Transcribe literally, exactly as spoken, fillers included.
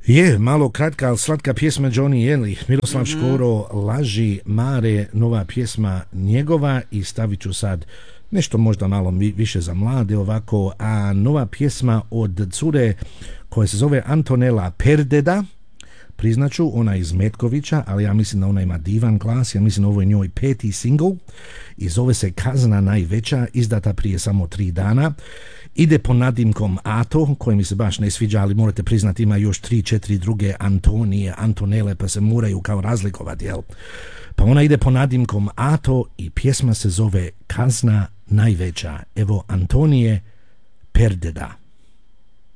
Je, malo kratka, ali slatka pjesma Johnny Jeli, Miroslav mm-hmm. Škoro, Laži Mare, nova pjesma njegova, i stavit ću sad nešto možda malo više za mlade ovako, a nova pjesma od cure koja se zove Antonela Perdeda. Priznaću, ona je iz Metkovića, ali ja mislim da ona ima divan glas, ja mislim da ovo je njoj peti single i zove se Kazna najveća, izdata prije samo tri dana. Ide po nadimkom Ato, koji mi se baš ne sviđa, ali morate priznati ima još tri, četiri druge Antonije, Antonele, pa se moraju kao razlikovati, jel? Pa ona ide po nadimkom Ato i pjesma se zove Kazna najveća. Evo Antonije Perdeda.